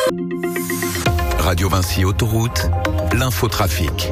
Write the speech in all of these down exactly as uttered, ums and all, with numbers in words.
Radio Vinci Autoroute, l'infotrafic.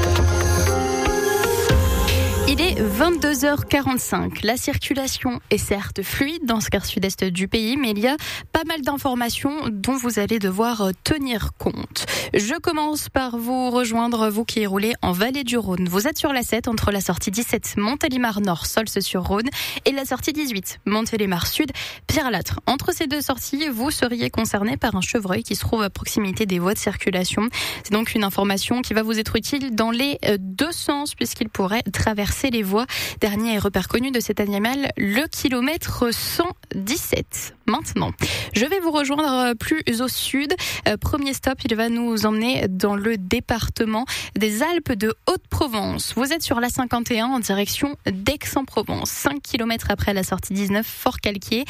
Il est vingt-deux heures quarante-cinq. La circulation est certes fluide dans ce quart sud-est du pays, mais il y a pas mal d'informations dont vous allez devoir tenir compte. Je commence par vous rejoindre, vous qui roulez en vallée du Rhône. Vous êtes sur la sept entre la sortie dix-sept Montélimar Nord, Solce-sur-Rhône et la sortie dix-huit Montélimar Sud, Pierre-Lattre. Entre ces deux sorties, vous seriez concerné par un chevreuil qui se trouve à proximité des voies de circulation. C'est donc une information qui va vous être utile dans les deux sens puisqu'il pourrait traverser les voies. Dernier repère connu de cet animal, le kilomètre cent dix-sept. Maintenant, je vais vous rejoindre plus au sud. Euh, premier stop, il va nous emmener dans le département des Alpes de Haute-Provence. Vous êtes sur la cinquante et un en direction d'Aix-en-Provence. cinq kilomètres après la sortie dix-neuf, Fort-Calquier.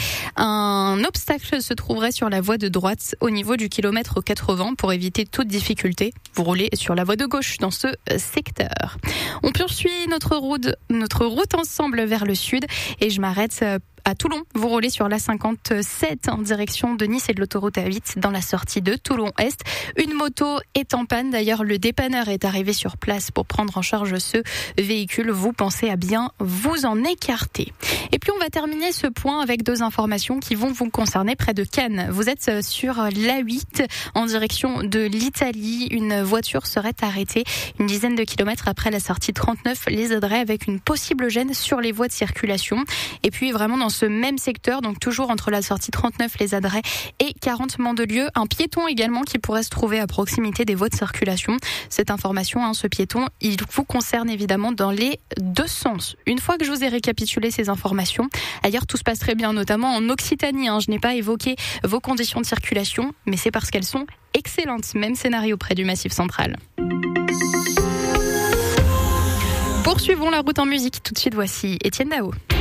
Un obstacle se trouverait sur la voie de droite au niveau du kilomètre quatre-vingts. Pour éviter toute difficulté, vous roulez sur la voie de gauche dans ce secteur. On poursuit notre route, notre route ensemble vers le sud et je m'arrête à Toulon. Vous roulez sur la cinquante-sept en direction de Nice et de l'autoroute A huit dans la sortie de Toulon-Est. Une moto est en panne. D'ailleurs, le dépanneur est arrivé sur place pour prendre en charge ce véhicule. Vous pensez à bien vous en écarter. Et puis, on va terminer ce point avec deux informations qui vont vous concerner près de Cannes. Vous êtes sur l'A huit en direction de l'Italie. Une voiture serait arrêtée une dizaine de kilomètres après la sortie trente-neuf Les Audrais avec une possible gêne sur les voies de circulation. Et puis, vraiment dans ce même secteur, donc toujours entre la sortie trente-neuf Les Adrets et quarante Mandelieu, un piéton également qui pourrait se trouver à proximité des voies de circulation. Cette information, hein, ce piéton, il vous concerne évidemment dans les deux sens. Une fois que je vous ai récapitulé ces informations, ailleurs tout se passe très bien, notamment en Occitanie. Hein, je n'ai pas évoqué vos conditions de circulation, mais c'est parce qu'elles sont excellentes. Même scénario près du Massif central. Poursuivons la route en musique. Tout de suite, voici Étienne Dao.